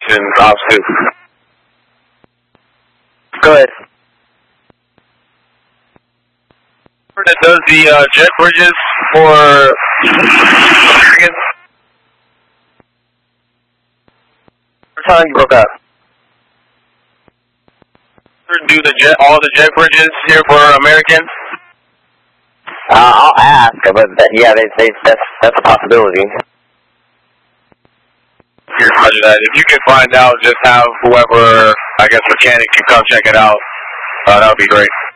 Houston, Ops 2. Go ahead. That does the jet bridges for American. Time you broke up. Do all the jet bridges here for American? I'll ask, but yeah, that's a possibility. Roger that. If you can find out, just have whoever, I guess, mechanic can come check it out. That would be great.